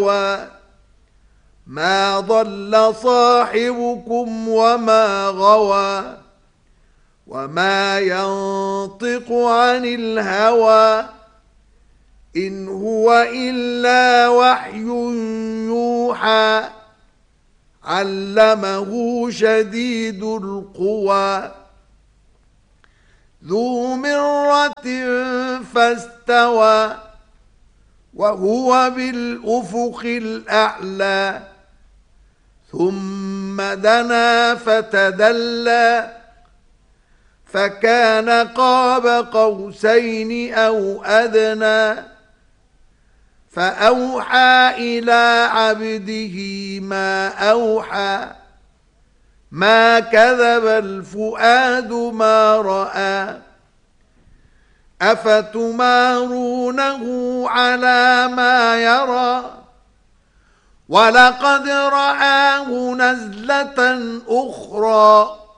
الهوى ما ضل صاحبكم وما غوى وما ينطق عن الهوى إن هو إلا وحي يوحى علمه شديد القوى ذو مرة فاستوى وهو بالأفق الأعلى ثم دنا فتدلى فكان قاب قوسين أو أدنى فأوحى إلى عبده ما أوحى ما كذب الفؤاد ما رأى أفتمارونه على ما يرى ولقد رآه نزلة أخرى